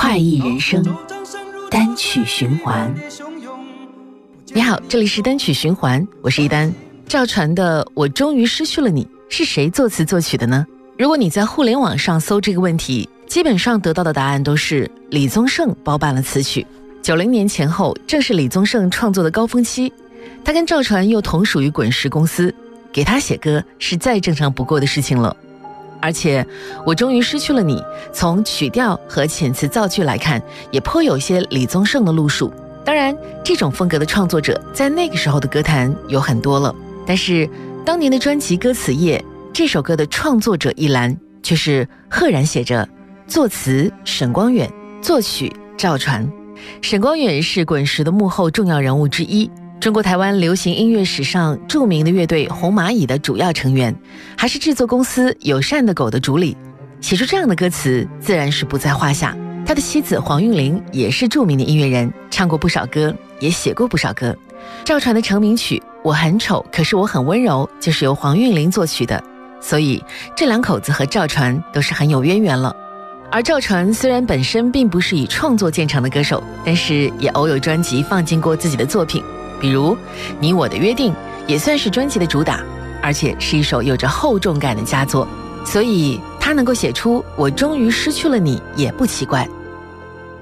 快意人生单曲循环。你好，这里是单曲循环，我是一丹。赵传的《我终于失去了你》是谁作词作曲的呢？如果你在互联网上搜这个问题，基本上得到的答案都是李宗盛包办了词曲。90年前后正是李宗盛创作的高峰期，他跟赵传又同属于滚石公司，给他写歌是再正常不过的事情了。而且我终于失去了你，从曲调和遣词造句来看，也颇有些李宗盛的路数。当然，这种风格的创作者在那个时候的歌坛有很多了，但是当年的专辑歌词页，这首歌的创作者一栏却是赫然写着作词沈光远，作曲赵传。沈光远是滚石的幕后重要人物之一，中国台湾流行音乐史上著名的乐队红蚂蚁的主要成员，还是制作公司友善的狗的主理。写出这样的歌词自然是不在话下。他的妻子黄韵玲也是著名的音乐人，唱过不少歌，也写过不少歌。赵传的成名曲《我很丑可是我很温柔》就是由黄韵玲作曲的，所以这两口子和赵传都是很有渊源了。而赵传虽然本身并不是以创作见长的歌手，但是也偶有专辑放进过自己的作品，比如《你我的约定》也算是专辑的主打，而且是一首有着厚重感的佳作，所以他能够写出《我终于失去了你》也不奇怪。